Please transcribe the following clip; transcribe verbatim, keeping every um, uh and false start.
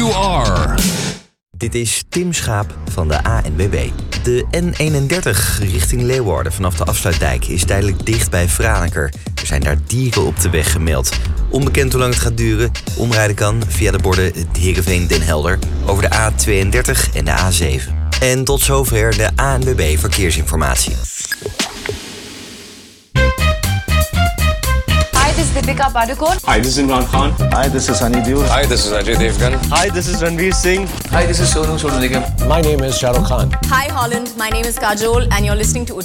you are. Dit is Tim Schaap van de A N W B. De N eenendertig richting Leeuwarden vanaf de Afsluitdijk is tijdelijk dicht bij Franeker. Er zijn daar dieren op de weg gemeld. Onbekend hoe lang het gaat duren. Omrijden kan via de borden Heerenveen-Den Helder over de A tweeëndertig en de A zeven. En tot zover de A N W B Verkeersinformatie. Hi, this is Deepika Padukone. Hi, this is Imran Khan. Hi, this is Sunny Deol. Hi, this is Ajay Devgan. Hi, this is Ranveer Singh. Hi, this is Sonu Sood Nigam. My name is Shah Rukh Khan. Hi, Holland. My name is Kajol, and you're listening to